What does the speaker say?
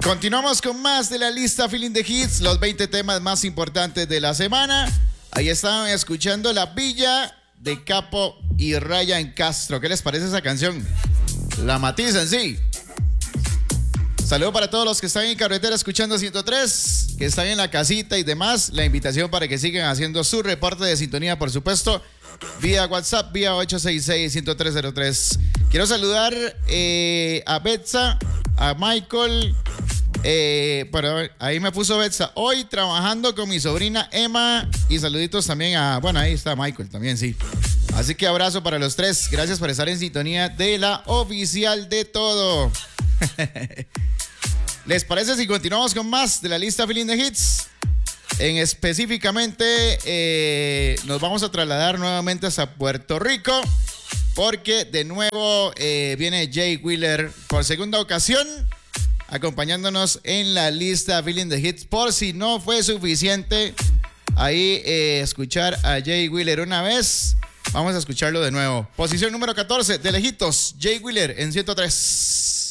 Continuamos con más de la lista Feeling the Hits, los 20 temas más importantes de la semana. Ahí estaban escuchando La Villa de Capo y Ryan Castro. ¿Qué les parece esa canción? La matizan, sí. Saludo para todos los que están en carretera escuchando 103, que están en la casita y demás. La invitación para que sigan haciendo su reporte de sintonía, por supuesto, vía WhatsApp, vía 866-10303. Quiero saludar a Betsa, a Michael. Pero ahí me puso Betsa. Hoy trabajando con mi sobrina Emma. Y saluditos también a... Bueno, ahí está Michael también, sí. Así que abrazo para los tres. Gracias por estar en sintonía de la oficial de todo. ¿Les parece si continuamos con más de la lista Feeling the Hits? Específicamente nos vamos a trasladar nuevamente hasta Puerto Rico, porque de nuevo viene Jay Wheeler por segunda ocasión acompañándonos en la lista Feeling the Hits. Por si no fue suficiente ahí escuchar a Jay Wheeler una vez, vamos a escucharlo de nuevo. Posición número 14, de lejitos, Jay Wheeler en 103.